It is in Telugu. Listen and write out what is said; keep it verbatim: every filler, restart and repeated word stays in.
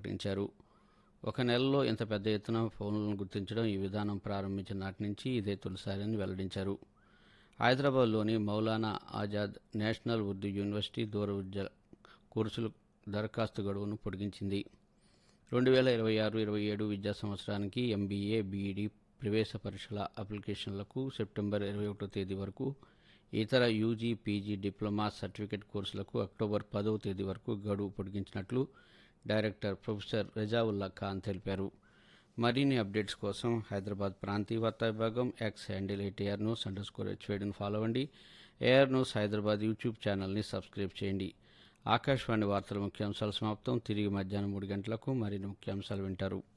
ప్రకటించారు. ఒక నెలలో ఇంత పెద్ద ఎత్తున ఫోన్లను గుర్తించడం ఈ విధానం ప్రారంభించిన నాటి నుంచి ఇదే తొలిసారని వెల్లడించారు. హైదరాబాద్లోని మౌలానా ఆజాద్ నేషనల్ ఉర్దూ యూనివర్సిటీ దూర విద్య కోర్సుల దరఖాస్తు గడువును పొడిగించింది. రెండు వేల ఇరవై ఆరు ఇరవై ఏడు విద్యా సంవత్సరానికి ఎంబీఏ బీఈడీ ప్రవేశ పరీక్షల అప్లికేషన్లకు సెప్టెంబర్ ఇరవై ఒకటో తేదీ వరకు, ఇతర యూజీ పీజీ డిప్లొమా సర్టిఫికేట్ కోర్సులకు అక్టోబర్ పదవ తేదీ వరకు గడువు పొడిగించినట్లు డైరెక్టర్ ప్రొఫెసర్ రజావుల్లా ఖాన్ తెలిపారు. మరిన్ని అప్డేట్స్ కోసం హైదరాబాద్ ప్రాంతీయ వార్తా విభాగం X handle ATR news under score హెచ్వేడిని follow అవ్వండి. ఏఆర్ న్యూస్ హైదరాబాద్ యూట్యూబ్ ఛానల్ని సబ్స్క్రైబ్ చేయండి. ఆకాశవాణి వార్తల ముఖ్యాంశాలు సమాప్తం. తిరిగి మధ్యాహ్నం మూడు గంటలకు మరిన్ని ముఖ్యాంశాలు వింటారు.